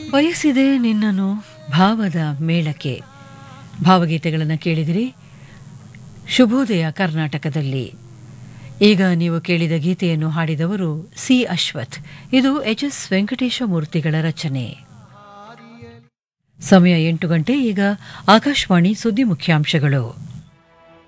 ವಯಸ್ಸಿದೆ ನಿನ್ನನು ಭಾವದ ಮೇಳಕ್ಕೆ ಭಾವಗೀತೆಗಳನ್ನು ಕೇಳಿದಿರಿ ಶುಭೋದಯ ಕರ್ನಾಟಕದಲ್ಲಿ. ಈಗ ನೀವು ಕೇಳಿದ ಗೀತೆಯನ್ನು ಹಾಡಿದವರು ಸಿ ಅಶ್ವಥ್. ಇದು ಎಚ್.ಎಸ್. ವೆಂಕಟೇಶಮೂರ್ತಿಗಳ ರಚನೆ. ಸಮಯ 8 ಗಂಟೆ. ಈಗ ಆಕಾಶವಾಣಿ ಸುದ್ದಿ ಮುಖ್ಯಾಂಶಗಳು.